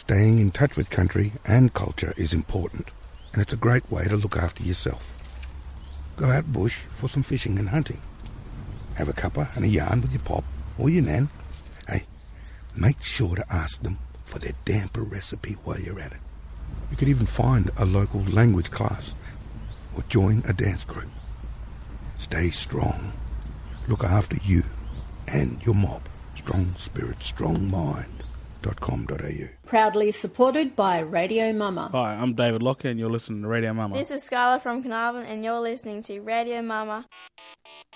Staying in touch with country and culture is important, and it's a great way to look after yourself. Go out bush for some fishing and hunting. Have a cuppa and a yarn with your pop or your nan. Hey, make sure to ask them for their damper recipe while you're at it. You could even find a local language class or join a dance group. Stay strong. Look after you and your mob. Strong spirit, strong mind.com.au. Proudly supported by Radio Mama. Hi, I'm David Locker and you're listening to Radio Mama. This is Scarlett from Carnarvon and you're listening to Radio Mama.